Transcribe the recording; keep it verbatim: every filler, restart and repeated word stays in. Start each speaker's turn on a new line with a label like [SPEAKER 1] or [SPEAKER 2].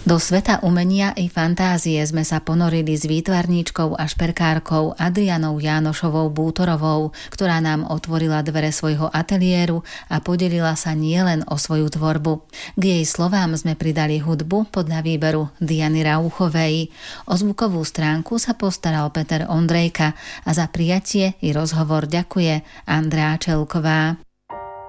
[SPEAKER 1] Do sveta umenia i fantázie sme sa ponorili s výtvarníčkou a šperkárkou Adrianou Jánošovou Bútorovou, ktorá nám otvorila dvere svojho ateliéru a podelila sa nielen o svoju tvorbu. K jej slovám sme pridali hudbu podľa výberu Diany Rauchovej. O zvukovú stránku sa postaral Peter Ondrejka a za prijatie i rozhovor ďakuje Andrea Čelková.